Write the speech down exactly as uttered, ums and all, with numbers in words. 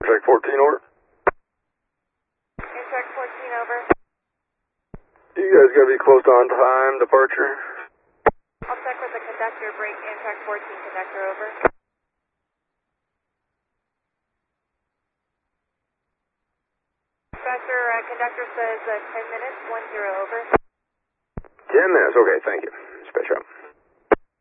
Check fourteen, over. Check fourteen, over. You guys gotta be close to on time departure. I'll check with the conductor, break Amtrak fourteen, conductor, over. Professor, uh, conductor says uh, ten minutes, one zero, over. ten minutes, okay, thank you.